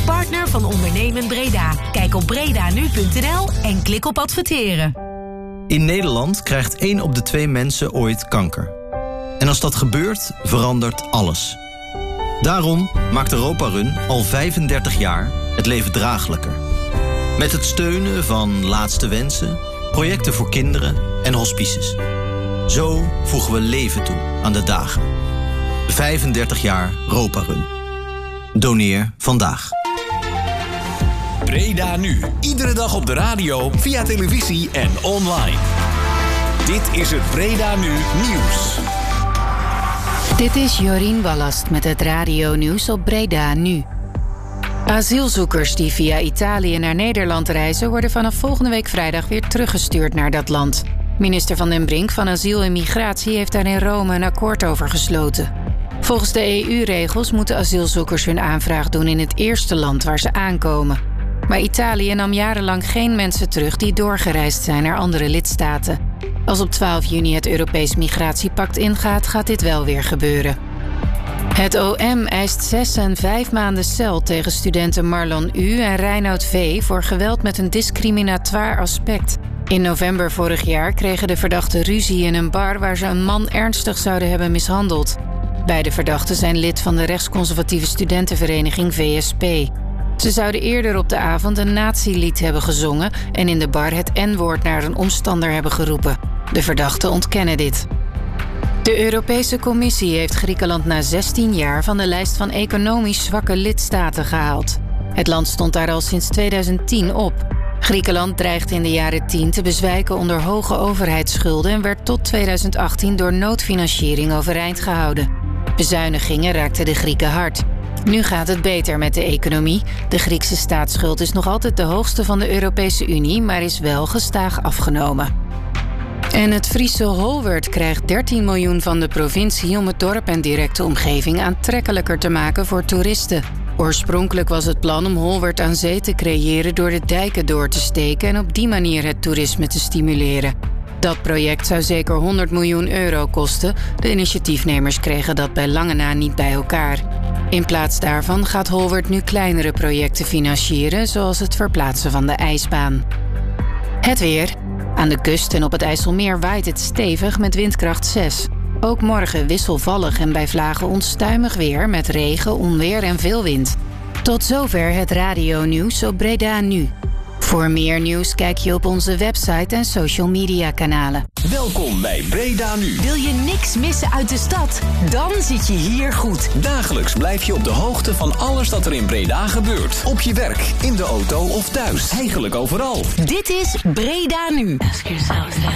partner van Ondernemen Breda. Kijk op bredanu.nl en klik op adverteren. In Nederland krijgt 1 op de 2 mensen ooit kanker. En als dat gebeurt, verandert alles. Daarom maakt Europa Run al 35 jaar het leven draaglijker. Met het steunen van Laatste Wensen, projecten voor kinderen en hospices. Zo voegen we leven toe aan de dagen. 35 jaar Europa Run. Doneer vandaag. Breda Nu. Iedere dag op de radio, via televisie en online. Dit is het Breda Nu Nieuws. Dit is Jorien Ballast met het radio-nieuws op Breda Nu. Asielzoekers die via Italië naar Nederland reizen worden vanaf volgende week vrijdag weer teruggestuurd naar dat land. Minister Van den Brink van Asiel en Migratie heeft daar in Rome een akkoord over gesloten. Volgens de EU-regels moeten asielzoekers hun aanvraag doen in het eerste land waar ze aankomen. Maar Italië nam jarenlang geen mensen terug die doorgereisd zijn naar andere lidstaten. Als op 12 juni het Europees Migratiepact ingaat, gaat dit wel weer gebeuren. Het OM eist 6 en 5 maanden cel tegen studenten Marlon U. en Reinoud V. voor geweld met een discriminatoire aspect. In november vorig jaar kregen de verdachten ruzie in een bar waar ze een man ernstig zouden hebben mishandeld. Beide verdachten zijn lid van de rechtsconservatieve studentenvereniging VSP. Ze zouden eerder op de avond een nazi-lied hebben gezongen en in de bar het N-woord naar een omstander hebben geroepen. De verdachten ontkennen dit. De Europese Commissie heeft Griekenland na 16 jaar van de lijst van economisch zwakke lidstaten gehaald. Het land stond daar al sinds 2010 op. Griekenland dreigde in de jaren 10 te bezwijken onder hoge overheidsschulden en werd tot 2018 door noodfinanciering overeind gehouden. Bezuinigingen raakten de Grieken hard. Nu gaat het beter met de economie. De Griekse staatsschuld is nog altijd de hoogste van de Europese Unie, maar is wel gestaag afgenomen. En het Friese Holwerd krijgt 13 miljoen van de provincie om het dorp en directe omgeving aantrekkelijker te maken voor toeristen. Oorspronkelijk was het plan om Holwerd aan zee te creëren door de dijken door te steken en op die manier het toerisme te stimuleren. Dat project zou zeker 100 miljoen euro kosten. De initiatiefnemers kregen dat bij lange na niet bij elkaar. In plaats daarvan gaat Holwerd nu kleinere projecten financieren, zoals het verplaatsen van de ijsbaan. Het weer. Aan de kust en op het IJsselmeer waait het stevig met windkracht 6. Ook morgen wisselvallig en bij vlagen onstuimig weer met regen, onweer en veel wind. Tot zover het radio-nieuws op Breda Nu. Voor meer nieuws kijk je op onze website en social media kanalen. Welkom bij Breda Nu. Wil je niks missen uit de stad? Dan zit je hier goed. Dagelijks blijf je op de hoogte van alles dat er in Breda gebeurt. Op je werk, in de auto of thuis. Eigenlijk overal. Dit is Breda Nu.